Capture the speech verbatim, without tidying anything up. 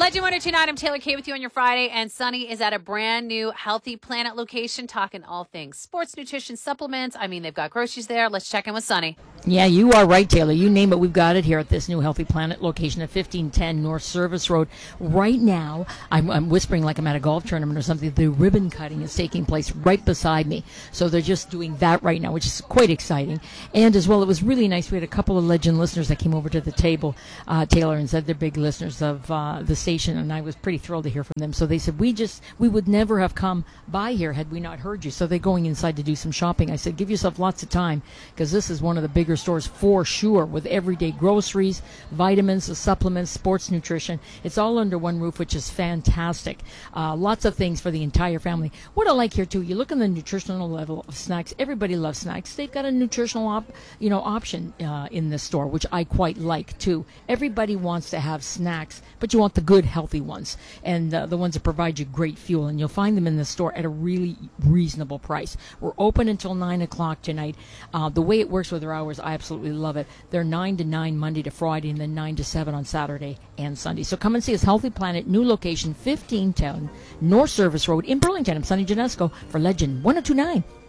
Legend one oh two point nine, I'm Taylor Kay with you on your Friday, and Sunny is at a brand new Healthy Planet location talking all things sports, nutrition, supplements. I mean, they've got groceries there. Let's check in with Sunny. Yeah, you are right, Taylor. You name it, we've got it here at this new Healthy Planet location at fifteen ten North Service Road. Right now, I'm, I'm whispering like I'm at a golf tournament or something. The ribbon cutting is taking place right beside me. So they're just doing that right now, which is quite exciting. And as well, it was really nice. We had a couple of Legend listeners that came over to the table, uh, Taylor, and said they're big listeners of uh, the station, and I was pretty thrilled to hear from them. So they said, we just, we would never have come by here had we not heard you. So they're going inside to do some shopping. I said, give yourself lots of time, because this is one of the bigger stores for sure, with everyday groceries, vitamins, supplements, sports nutrition. It's all under one roof, which is fantastic. Uh, lots of things for the entire family. What I like here too, you look at the nutritional level of snacks. Everybody loves snacks. They've got a nutritional op, you know, option uh, in this store, which I quite like too. Everybody wants to have snacks, but you want the good, healthy ones, and uh, the ones that provide you great fuel. And you'll find them in the store at a really reasonable price. We're open until nine o'clock tonight. Uh, the way it works with our hours, I absolutely love it. They're nine to nine Monday to Friday, and then nine to seven on Saturday and Sunday. So come and see us. Healthy Planet, new location, fifteen ten North Service Road in Burlington. I'm Sunny Janesco for Legend one oh two point nine.